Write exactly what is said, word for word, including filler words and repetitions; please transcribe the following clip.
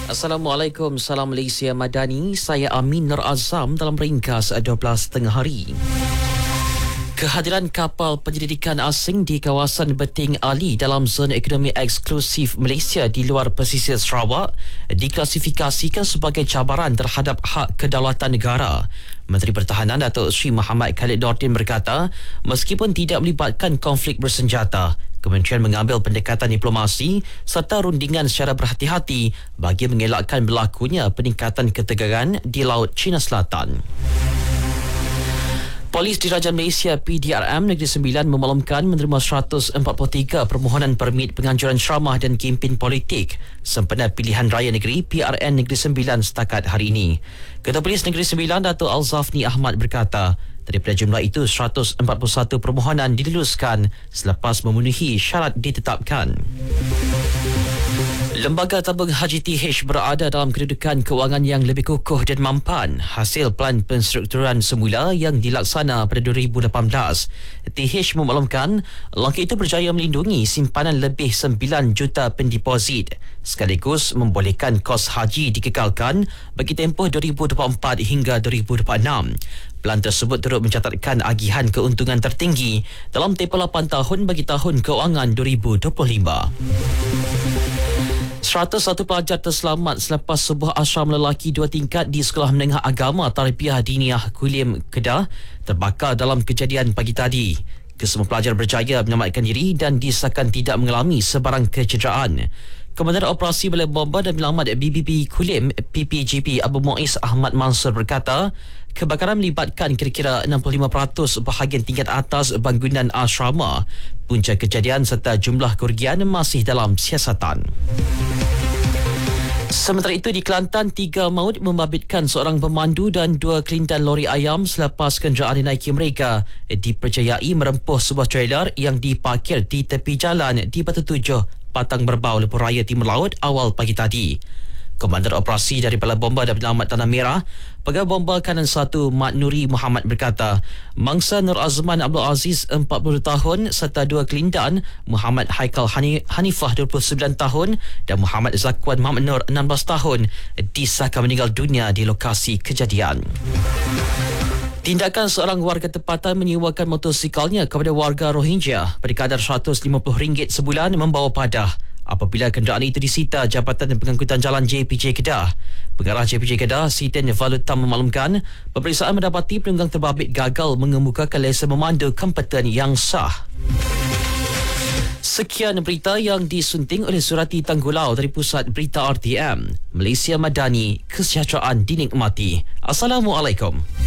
Assalamualaikum, salam Malaysia Madani. Saya Amin Nur Azam dalam ringkas dua belas tengah hari. Kehadiran kapal penyelidikan asing di kawasan Beting Ali dalam zon ekonomi eksklusif Malaysia di luar pesisir Sarawak diklasifikasikan sebagai cabaran terhadap hak kedaulatan negara. Menteri Pertahanan Datuk Seri Muhammad Khalid Nordin berkata, meskipun tidak melibatkan konflik bersenjata, Kementerian mengambil pendekatan diplomasi serta rundingan secara berhati-hati bagi mengelakkan berlakunya peningkatan ketegangan di Laut Cina Selatan. Polis Diraja Malaysia P D R M Negeri Sembilan memaklumkan menerima seratus empat puluh tiga permohonan permit penganjuran ceramah dan kempen politik sempena pilihan raya negeri P R N Negeri Sembilan setakat hari ini. Ketua Polis Negeri Sembilan Datuk Alzafni Ahmad berkata, daripada jumlah itu seratus empat puluh satu permohonan diluluskan selepas memenuhi syarat ditetapkan. Lembaga Tabung Haji T H berada dalam kedudukan kewangan yang lebih kukuh dan mampan hasil pelan penstrukturan semula yang dilaksana pada dua ribu lapan belas. T H memaklumkan langkah itu berjaya melindungi simpanan lebih sembilan juta pendeposit sekaligus membolehkan kos haji dikekalkan bagi tempoh dua ribu dua puluh empat hingga dua ribu dua puluh enam. Pelan tersebut turut mencatatkan agihan keuntungan tertinggi dalam tempoh lapan tahun bagi tahun kewangan dua ribu dua puluh lima. seratus satu pelajar terselamat selepas sebuah asrama lelaki dua tingkat di Sekolah Menengah Agama Tarbiyah Diniyah Kulim, Kedah terbakar dalam kejadian pagi tadi. Kesemua pelajar berjaya menyelamatkan diri dan disahkan tidak mengalami sebarang kecederaan. Komandan Operasi Balai Bomba dan Penyelamat B B P Kulim P P G P Abu Muiz Ahmad Mansur berkata, kebakaran melibatkan kira-kira enam puluh lima peratus bahagian tingkat atas bangunan asrama. Punca kejadian serta jumlah kerugian masih dalam siasatan. Sementara itu di Kelantan, tiga maut membabitkan seorang pemandu dan dua kelindan lori ayam selepas kenderaan dinaiki mereka dipercayai merempuh sebuah trailer yang diparkir di tepi jalan di Batu Tujuh, Patang Berbau, Lebuh Raya, Timur Laut awal pagi tadi. Komandan Operasi dari Balai Bomba dan Penyelamat Tanah Merah, Pegawai Bomba Kanan satu Mat Nuri Muhammad berkata, mangsa Nur Azman Abdul Aziz empat puluh tahun serta dua kelindan Muhammad Haikal Hanifah dua puluh sembilan tahun dan Muhammad Zakwan Muhammad Nur enam belas tahun disahkan meninggal dunia di lokasi kejadian. Tindakan seorang warga tempatan menyewakan motosikalnya kepada warga Rohingya berkadar seratus lima puluh ringgit sebulan membawa padah apabila kenderaan itu disita Jabatan Pengangkutan Jalan J P J Kedah. Pengarah J P J Kedah, Siten Valutam memaklumkan peperiksaan mendapati penunggang terbabit gagal mengemukakan lesen memandu kompeten yang sah. Sekian berita yang disunting oleh Surati Tanggulau dari Pusat Berita R T M. Malaysia Madani, kesejahteraan dinikmati. Assalamualaikum.